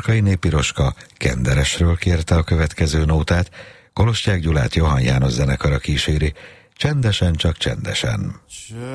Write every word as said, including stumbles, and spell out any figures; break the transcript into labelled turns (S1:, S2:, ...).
S1: Markai Népiroska Kenderesről kérte a következő nótát, Kolostyák Gyulát Johann János zenekara kíséri, Csendesen, csak csendesen.